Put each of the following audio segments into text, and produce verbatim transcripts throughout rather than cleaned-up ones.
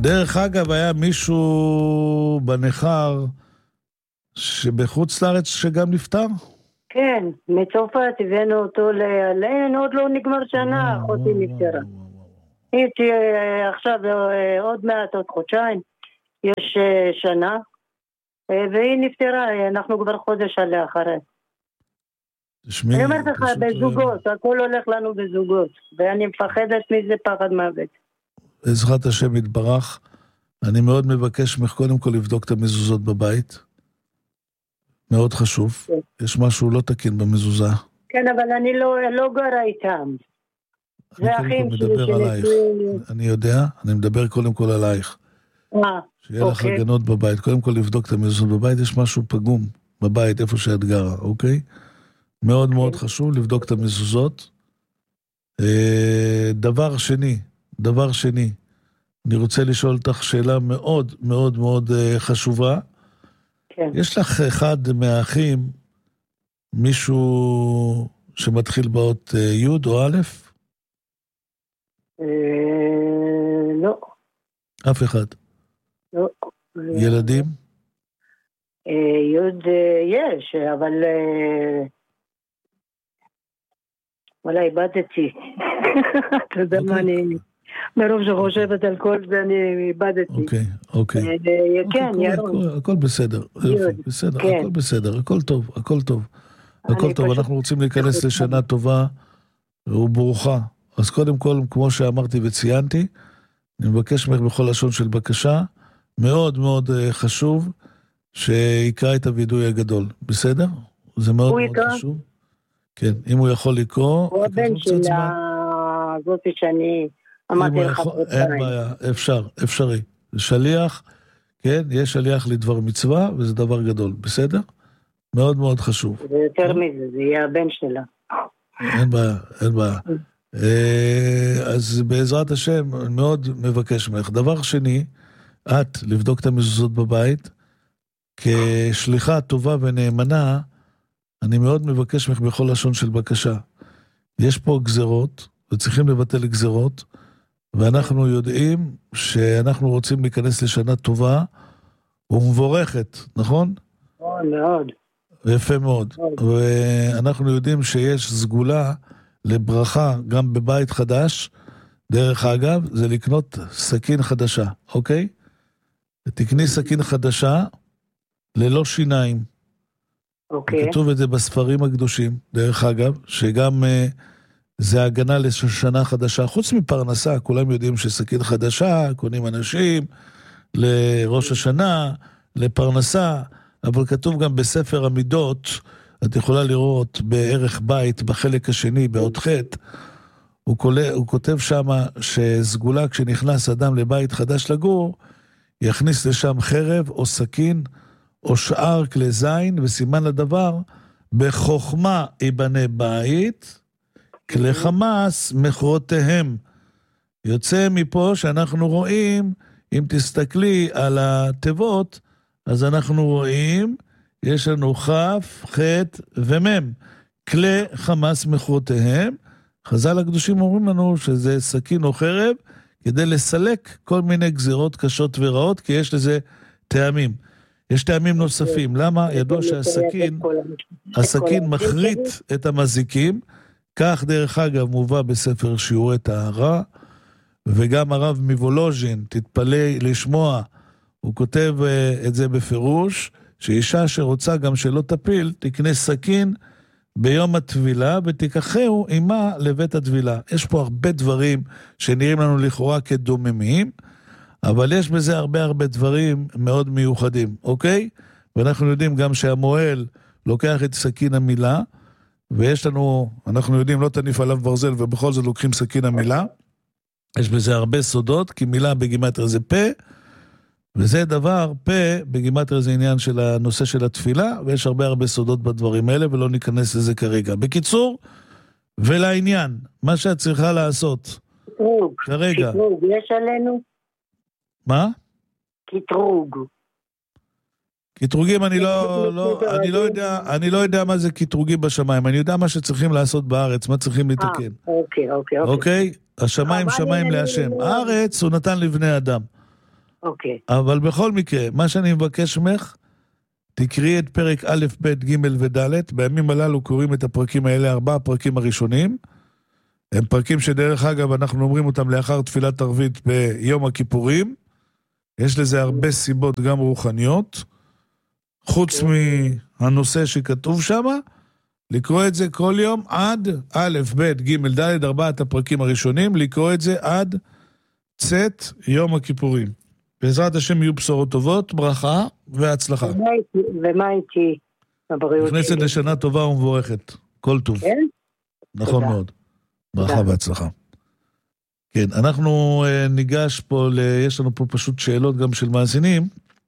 דרך אגב, היה מישהו בנחר שבחוץ לארץ שגם נפטר? כן, מצרפת הבאנו אותו לאן, עוד לא נגמר שנה, אחותי נפטרה. הייתי עכשיו עוד מעט, עוד חודשיים, יש שנה, והיא נפטרה, אנחנו כבר חודש עליה אחרי. אני אומרת לך, בזוגות, הכל הולך לנו בזוגות, ואני מפחדת מזה פחד מוות. בעזרת השם יתברך, אני מאוד מבקש ממך קודם כל לבדוק את המזוזות בבית. מאוד חשוב. כן. יש משהו לא תקין במזוזה. כן, אבל אני לא, לא גרה איתם. זה אחים שלי שנשואים. אני יודע, אני מדבר קודם כל עלייך. אה, שיהיה לך אוקיי. הגנות בבית. קודם כל לבדוק את המזוזות בבית, יש משהו פגום בבית, איפה שאת גרה, אוקיי? מאוד אוקיי. מאוד חשוב לבדוק את המזוזות. דבר שני, דבר שני, אני רוצה לשאול אותך שאלה מאוד מאוד מאוד חשובה. כן. יש לך אחד מהאחים, מישהו שמתחיל באות י' או א'? לא. אף אחד? לא. ילדים? י' יש, אבל אולי איבדתי. אתה יודע מה אני... מרוב שחושבת על כל זה אני איבדתי. אוקיי, אוקיי. כן, ירון. הכל בסדר, בסדר, הכל בסדר, הכל טוב, הכל טוב. הכל טוב, אנחנו רוצים להיכנס לשנה טובה וברוכה. אז קודם כל, כמו שאמרתי וציינתי, אני מבקש ממך בכל לשון של בקשה, מאוד מאוד חשוב שיקרא את הוידוי הגדול. בסדר? זה מאוד מאוד חשוב. כן, אם הוא יכול לקרוא... הוא הבן של הזאת שאני... אין בעיה, אפשר, אפשרי. שליח, כן, יש שליח לדבר מצווה, וזה דבר גדול, בסדר? מאוד מאוד חשוב. זה יותר מזה, זה יהיה הבן שלה. אין בעיה, אין בעיה. אז בעזרת השם, אני מאוד מבקש ממך. דבר שני, את, לבדוק את המזוזות בבית, כשליחה טובה ונאמנה, אני מאוד מבקש ממך בכל לשון של בקשה. יש פה גזרות, וצריכים לבטל גזרות, ואנחנו יודעים שאנחנו רוצים להיכנס לשנה טובה ומבורכת, נכון? מאוד מאוד. יפה מאוד. ואנחנו יודעים שיש סגולה לברכה גם בבית חדש, דרך אגב, זה לקנות סכין חדשה, אוקיי? תקני סכין חדשה ללא שיניים. אוקיי. כתוב את זה בספרים הקדושים, דרך אגב, שגם... זה הגנה לשנה חדשה, חוץ מפרנסה, כולם יודעים שסכין חדשה, קונים אנשים, לראש השנה, לפרנסה, אבל כתוב גם בספר המידות, את יכולה לראות בערך בית, בחלק השני, באות חטא, הוא, הוא כותב שם שסגולה כשנכנס אדם לבית חדש לגור, יכניס לשם חרב או סכין, או שאר כלי זין, וסימן לדבר, בחוכמה יבנה בית, כלי חמאס מחרותיהם. יוצא מפה שאנחנו רואים, אם תסתכלי על התיבות, אז אנחנו רואים, יש לנו חף, חט ומם. כלי חמאס מחרותיהם. חז"ל הקדושים אומרים לנו שזה סכין או חרב, כדי לסלק כל מיני גזירות קשות ורעות, כי יש לזה טעמים. יש טעמים נוספים. למה? ידוע שהסכין, הסכין מחריט את המזיקים, כך דרך אגב מובא בספר שיעורי טהרה, וגם הרב מוולוז'ין, תתפלא לשמוע, הוא כותב את זה בפירוש, שאישה שרוצה גם שלא תפיל, תקנה סכין ביום הטבילה, ותיקחהו עמה לבית הטבילה. יש פה הרבה דברים שנראים לנו לכאורה כדוממים, אבל יש בזה הרבה הרבה דברים מאוד מיוחדים, אוקיי? ואנחנו יודעים גם שהמועל לוקח את סכין המילה, ויש לנו, אנחנו יודעים, לא תניף עליו ברזל, ובכל זאת לוקחים סכין המילה. יש בזה הרבה סודות, כי מילה בגימטריה זה פה, וזה דבר, פה בגימטריה זה עניין של הנושא של התפילה, ויש הרבה הרבה סודות בדברים האלה, ולא ניכנס לזה כרגע. בקיצור, ולעניין, מה שאת צריכה לעשות, קטרוג. כרגע. קטרוג, יש עלינו? מה? קטרוג. קטרוגים, אני לא, לא, אני לא יודע, אני לא יודע מה זה קטרוגים בשמיים, אני יודע מה שצריכים לעשות בארץ, מה צריכים לתקן. אוקיי, אוקיי, אוקיי. השמיים שמיים להשם. הארץ הוא נתן לבני אדם. אוקיי. אבל בכל מקרה, מה שאני מבקש ממך, תקראי את פרק א', ב', ג' וד', בימים הללו קוראים את הפרקים האלה, ארבעה הפרקים הראשונים, הם פרקים שדרך אגב אנחנו אומרים אותם לאחר תפילת ערבית ביום הכיפורים, יש לזה הרבה סיבות גם רוחניות, חוץ מהנושא שכתוב שם, לקרוא את זה כל יום עד א', ב', ג', ד', ארבעת הפרקים הראשונים, לקרוא את זה עד צאת יום הכיפורים. בעזרת השם יהיו בשורות טובות, ברכה והצלחה. ומה איתי הבריאות שלי? נכנסת לשנה טובה ומבורכת, כל טוב. כן? נכון מאוד. ברכה והצלחה. כן, אנחנו ניגש פה, יש לנו פה פשוט שאלות גם של מאזינים.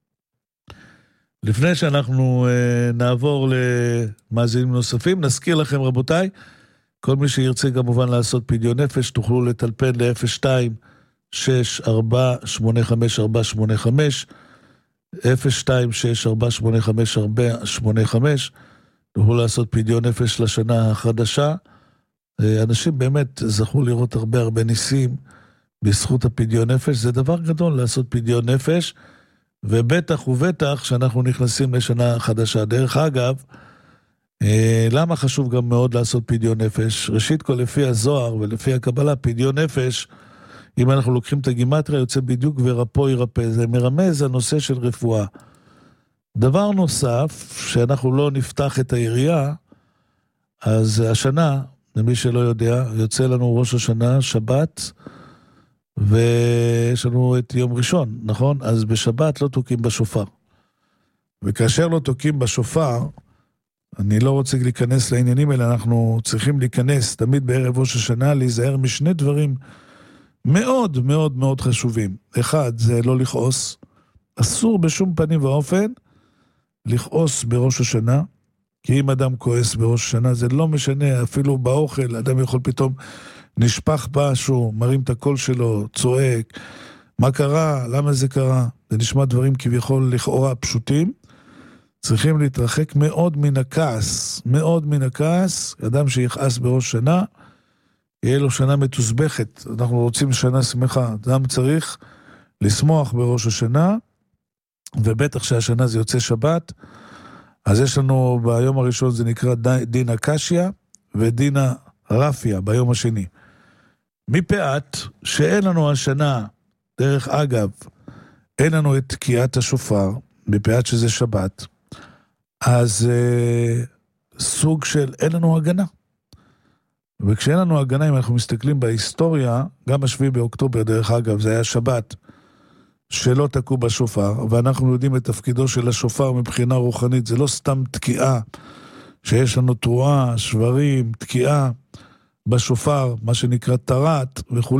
לפני שאנחנו נעבור למאזינים נוספים, נזכיר לכם רבותיי, כל מי שירצה כמובן לעשות פדיון נפש, תוכלו לטלפן ל-אפס שתיים שש ארבע שמונה חמש ארבע שמונה חמש, אפס שתיים שש ארבע שמונה חמש ארבע שמונה חמש, תוכלו לעשות פדיון נפש לשנה החדשה. אנשים באמת זכו לראות הרבה הרבה ניסים בזכות הפדיון נפש, זה דבר גדול לעשות פדיון נפש, ובטח ובטח שאנחנו נכנסים לשנה חדשה. דרך אגב, למה חשוב גם מאוד לעשות פדיון נפש? ראשית כל לפי הזוהר ולפי הקבלה, פדיון נפש, אם אנחנו לוקחים את הגימטריה, יוצא בדיוק ורפו ירפא, זה מרמז הנושא של רפואה. דבר נוסף, שאנחנו לא נפתח את העירייה, אז השנה, למי שלא יודע, יוצא לנו ראש השנה, שבת, ויש לנו את יום ראשון, נכון? אז בשבת לא תוקים בשופר. וכאשר לא תוקים בשופר, אני לא רוצה להיכנס לעניינים האלה, אנחנו צריכים להיכנס תמיד בערב ראש השנה, להיזהר משני דברים מאוד מאוד מאוד חשובים. אחד, זה לא לכעוס. אסור בשום פנים ואופן לכעוס בראש השנה, כי אם אדם כועס בראש השנה, זה לא משנה, אפילו באוכל, אדם יכול פתאום נשפך משהו, מרים את הקול שלו, צועק, מה קרה, למה זה קרה? זה נשמע דברים כביכול לכאורה פשוטים, צריכים להתרחק מאוד מן הכעס, מאוד מן הכעס, אדם שיכעס בראש שנה, יהיה לו שנה מתוסבכת, אנחנו רוצים שנה שמחה, אדם צריך לשמוח בראש השנה, ובטח שהשנה זה יוצא שבת, אז יש לנו ביום הראשון זה נקרא דינה קשיה, ודינה רפיה ביום השני. מפאת שאין לנו השנה, דרך אגב, אין לנו את תקיעת השופר, מפאת שזה שבת, אז אה, סוג של אין לנו הגנה. וכשאין לנו הגנה, אם אנחנו מסתכלים בהיסטוריה, גם השביעי באוקטובר, דרך אגב, זה היה שבת, שלא תקעו בשופר, ואנחנו יודעים את תפקידו של השופר מבחינה רוחנית, זה לא סתם תקיעה, שיש לנו תרועה, שברים, תקיעה בשופר, מה שנקרא תרת וכו'.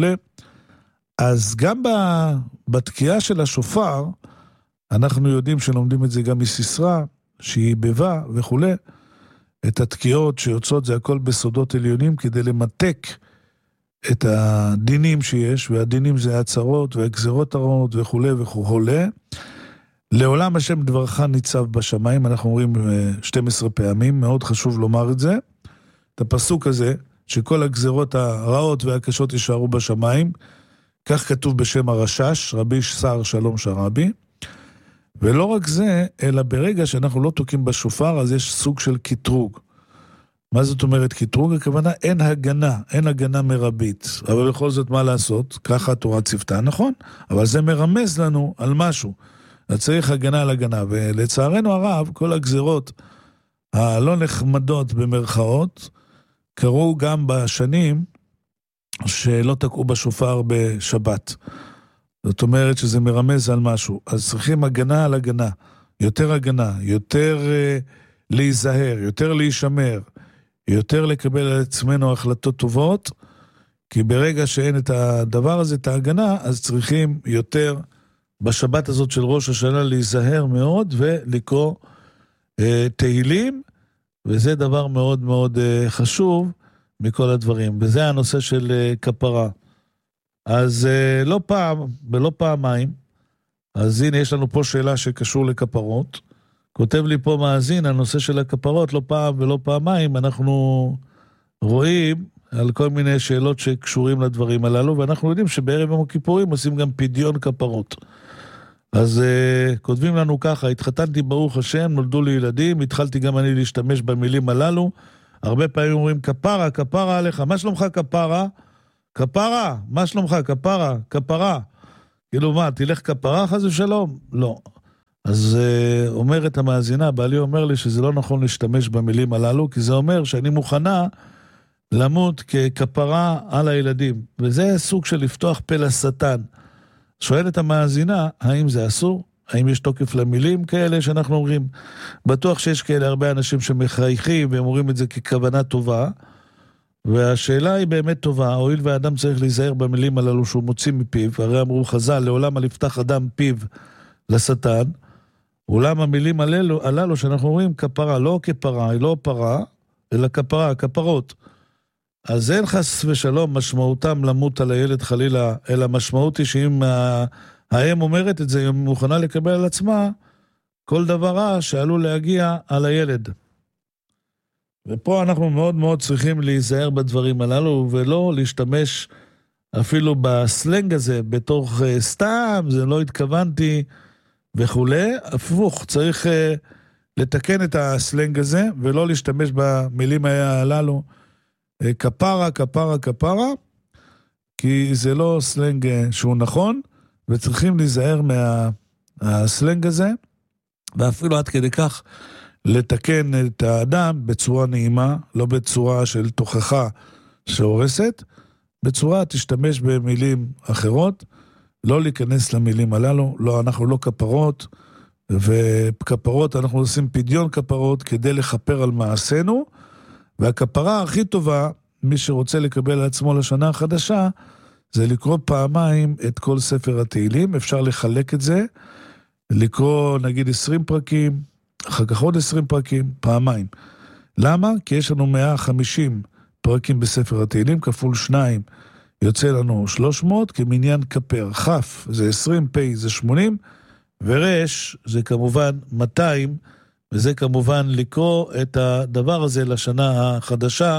אז גם בתקיעה של השופר, אנחנו יודעים שלומדים את זה גם מסיסרא, שהיא בבה וכו'. את התקיעות שיוצאות זה הכל בסודות עליונים, כדי למתק את הדינים שיש, והדינים זה הצרות והגזרות הרעות וכו' וכו'. לעולם השם דברך ניצב בשמיים, אנחנו אומרים שתים עשרה פעמים, מאוד חשוב לומר את זה, את הפסוק הזה, שכל הגזרות הרעות והקשות יישארו בשמיים, כך כתוב בשם הרשש, רבי שר שלום שרבי, ולא רק זה, אלא ברגע שאנחנו לא תוקים בשופר, אז יש סוג של קטרוג. מה זאת אומרת קטרוג? הכוונה אין הגנה, אין הגנה מרבית, אבל בכל זאת מה לעשות? ככה התורה צפתה, נכון? אבל זה מרמז לנו על משהו, צריך הגנה על הגנה, ולצערנו הרב, כל הגזרות הלא נחמדות במרכאות, קרו גם בשנים שלא תקעו בשופר בשבת. זאת אומרת שזה מרמז על משהו. אז צריכים הגנה על הגנה. יותר הגנה, יותר uh, להיזהר, יותר להישמר, יותר לקבל על עצמנו החלטות טובות, כי ברגע שאין את הדבר הזה, את ההגנה, אז צריכים יותר בשבת הזאת של ראש השנה להיזהר מאוד ולקרוא uh, תהילים, וזה דבר מאוד מאוד uh, חשוב מכל הדברים. וזה הנושא של uh, כפרה. אז uh, לא פעם ולא פעמיים, אז הנה יש לנו פה שאלה שקשור לכפרות, כותב לי פה מאזין, הנושא של הכפרות לא פעם ולא פעמיים, אנחנו רואים על כל מיני שאלות שקשורים לדברים הללו, ואנחנו יודעים שבערב יום הכיפורים עושים גם פדיון כפרות. אז uh, כותבים לנו ככה, התחתנתי ברוך השם, נולדו לי ילדים, התחלתי גם אני להשתמש במילים הללו, הרבה פעמים אומרים כפרה, כפרה עליך, מה שלומך כפרה? כפרה, מה שלומך כפרה? כפרה. כאילו מה, תלך כפרה חס ושלום? לא. אז uh, אומרת המאזינה, בעלי אומר לי שזה לא נכון להשתמש במילים הללו, כי זה אומר שאני מוכנה למות ככפרה על הילדים, וזה סוג של לפתוח פה לשטן. שואלת המאזינה, האם זה אסור? האם יש תוקף למילים כאלה שאנחנו אומרים? בטוח שיש כאלה הרבה אנשים שמחייכים והם אומרים את זה ככוונה טובה, והשאלה היא באמת טובה, הואיל והאדם צריך להיזהר במילים הללו שהוא מוציא מפיו, הרי אמרו חז"ל, לעולם אל יפתח אדם פיו לשטן, אולם המילים הללו, הללו שאנחנו אומרים כפרה, לא כפרה, היא לא פרה, אלא כפרה, כפרות. אז אין חס ושלום משמעותם למות על הילד חלילה, אלא משמעות היא שאם האם אומרת את זה, היא מוכנה לקבל על עצמה כל דבר רע שעלול להגיע על הילד. ופה אנחנו מאוד מאוד צריכים להיזהר בדברים הללו, ולא להשתמש אפילו בסלנג הזה, בתוך סתם, זה לא התכוונתי וכו'. הפוך, צריך לתקן את הסלנג הזה, ולא להשתמש במילים הללו, כפרה, כפרה, כפרה, כי זה לא סלנג שהוא נכון, וצריכים להיזהר מהסלנג הזה, ואפילו עד כדי כך לתקן את האדם בצורה נעימה, לא בצורה של תוכחה שהורסת, בצורה תשתמש במילים אחרות, לא להיכנס למילים הללו, לא, אנחנו לא כפרות, וכפרות, אנחנו עושים פדיון כפרות כדי לחפר על מעשינו, והכפרה הכי טובה, מי שרוצה לקבל על עצמו לשנה החדשה, זה לקרוא פעמיים את כל ספר התהילים, אפשר לחלק את זה, לקרוא נגיד עשרים פרקים, אחר כך עוד עשרים פרקים, פעמיים. למה? כי יש לנו מאה וחמישים פרקים בספר התהילים, כפול שניים, יוצא לנו שלוש מאות, כמניין כפר. חף זה עשרים, פי זה שמונים, ורש זה כמובן מאתיים, וזה כמובן לקרוא את הדבר הזה לשנה החדשה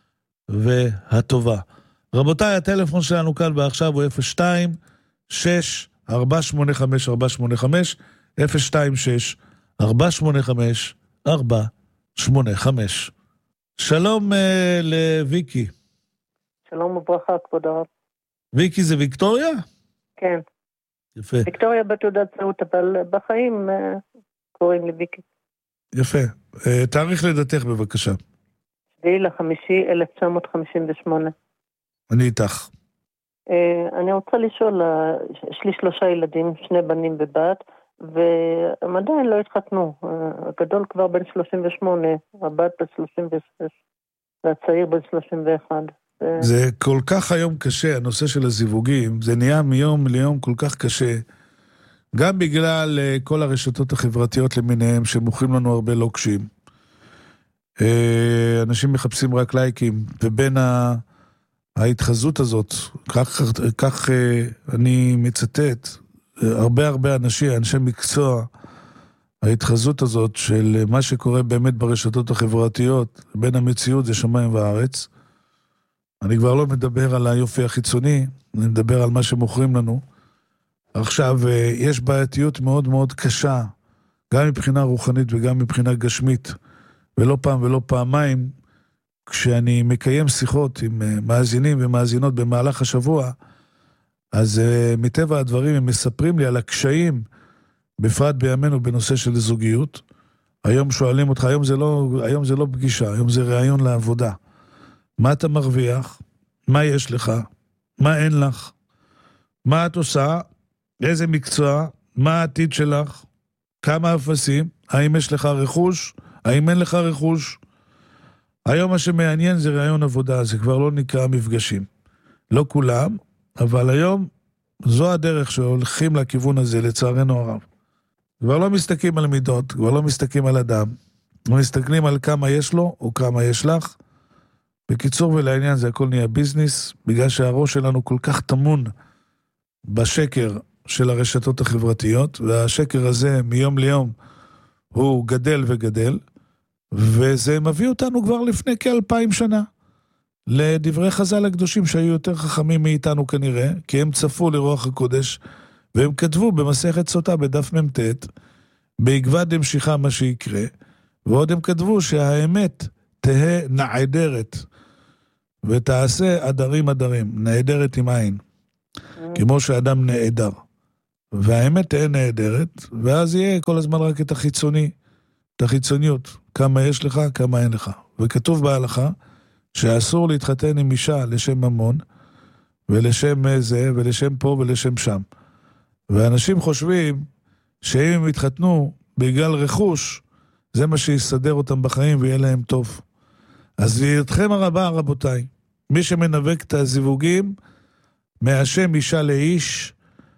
והטובה. רבותיי, הטלפון שלנו כאן ועכשיו הוא אפס שתיים שש ארבע שמונה חמש ארבע שמונה חמש, אפס שתיים שש ארבע שמונה חמש ארבע שמונה חמש. שלום uh, לוויקי. שלום וברכה, כבוד הרב. ויקי זה ויקטוריה? כן. יפה. ויקטוריה בתעודת זהות, אבל בחיים uh, קוראים לי ויקי. יפה. Uh, תאריך לידתך בבקשה. שביעי לחמישי אלף תשע מאות חמישים ושמונה. אני איתך. Uh, אני רוצה לשאול, uh, יש לי שלושה ילדים, שני בנים ובת, והם עדיין לא התחתנו. Uh, הגדול כבר בן שלושים ושמונה, הבת בן שלושים ושש, והצעיר בן שלושים ואחת. זה כל כך היום קשה, הנושא של הזיווגים, זה נהיה מיום ליום כל כך קשה, גם בגלל כל הרשתות החברתיות למיניהם, שמוכרים לנו הרבה לוקשים. אנשים מחפשים רק לייקים, ובין ההתחזות הזאת, כך, כך אני מצטט, הרבה הרבה אנשים, אנשי מקצוע, ההתחזות הזאת של מה שקורה באמת ברשתות החברתיות, בין המציאות זה שמיים וארץ, אני כבר לא מדבר על היופי החיצוני, אני מדבר על מה שמוכרים לנו. עכשיו, יש בעייתיות מאוד מאוד קשה, גם מבחינה רוחנית וגם מבחינה גשמית, ולא פעם ולא פעמיים, כשאני מקיים שיחות עם מאזינים ומאזינות במהלך השבוע, אז מטבע הדברים הם מספרים לי על הקשיים, בפרט בימינו בנושא של זוגיות. היום שואלים אותך, היום זה לא, היום זה לא פגישה, היום זה רעיון לעבודה. מה אתה מרוויח? מה יש לך? מה אין לך? מה את עושה? איזה מקצוע? מה העתיד שלך? כמה אפסים? האם יש לך רכוש? האם אין לך רכוש? היום מה שמעניין זה רעיון עבודה, זה כבר לא נקרא מפגשים. לא כולם, אבל היום זו הדרך שהולכים לכיוון הזה, לצערנו הרב. כבר לא מסתכלים על מידות, כבר לא מסתכלים על אדם, לא מסתכלים על כמה יש לו או כמה יש לך. בקיצור ולעניין זה הכל נהיה ביזנס, בגלל שהראש שלנו כל כך תמון בשקר של הרשתות החברתיות, והשקר הזה מיום ליום הוא גדל וגדל, וזה מביא אותנו כבר לפני כאלפיים שנה, לדברי חז"ל הקדושים שהיו יותר חכמים מאיתנו כנראה, כי הם צפו לרוח הקודש, והם כתבו במסכת סוטה בדף ממתת, בעקבא דמשיחא מה שיקרה, ועוד הם כתבו שהאמת תהא נעדרת, ותעשה עדרים עדרים, נעדרת עם עין, כמו שאדם נעדר. והאמת תהא נעדרת, ואז יהיה כל הזמן רק את החיצוני, את החיצוניות, כמה יש לך, כמה אין לך. וכתוב בהלכה, שאסור להתחתן עם אישה לשם ממון, ולשם זה, ולשם פה, ולשם שם. ואנשים חושבים, שאם הם יתחתנו בגלל רכוש, זה מה שיסדר אותם בחיים ויהיה להם טוב. אז לידכם הרבה, רבותיי, מי שמנבק את הזיווגים, מהשם אישה לאיש,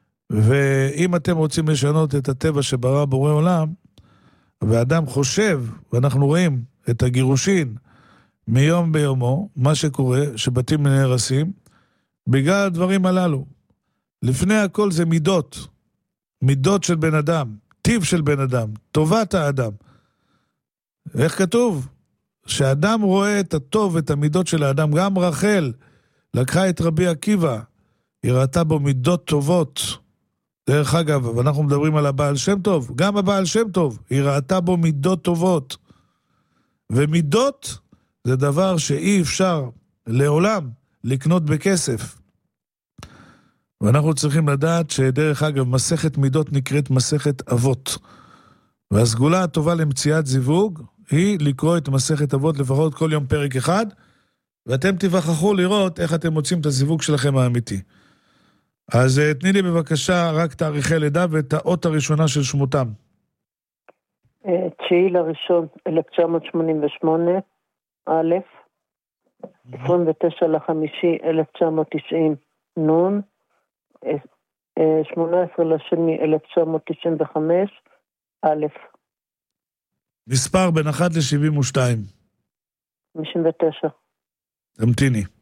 ואם אתם רוצים לשנות את הטבע שברא בורא עולם, ואדם חושב, ואנחנו רואים את הגירושין, מיום ביומו, מה שקורה, שבתים נהרסים, בגלל הדברים הללו. לפני הכל זה מידות, מידות של בן אדם, טיב של בן אדם, טובת האדם. איך כתוב? שאדם רואה את הטוב, את המידות של האדם, גם רחל לקחה את רבי עקיבא, היא ראתה בו מידות טובות. דרך אגב, אנחנו מדברים על הבעל שם טוב, גם הבעל שם טוב, היא ראתה בו מידות טובות. ומידות זה דבר שאי אפשר לעולם לקנות בכסף. ואנחנו צריכים לדעת שדרך אגב, מסכת מידות נקראת מסכת אבות. והסגולה הטובה למציאת זיווג היא לקרוא את מסכת אבות לפחות כל יום פרק אחד, ואתם תבחחו לראות איך אתם מוצאים את הזיווג שלכם האמיתי. אז תני לי בבקשה רק תאריכי לידה ואת האות הראשונה של שמותם. תשיעי לראשון אלף תשע מאות שמונים ושמונה, א', עשרים ותשע לחמישי אלף תשע מאות תשעים, נון, שמונה עשרה לשני אלף תשע מאות תשעים וחמש, א'. מספר בין אחת ל-שבעים ושתיים. חמישים ותשע. תמתיני.